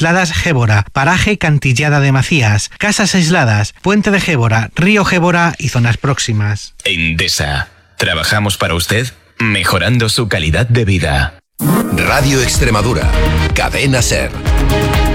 Aisladas Gébora, Paraje Cantillada de Macías, Casas Aisladas, Puente de Gébora, Río Gébora y zonas próximas. Endesa. Trabajamos para usted, mejorando su calidad de vida. Radio Extremadura. Cadena SER.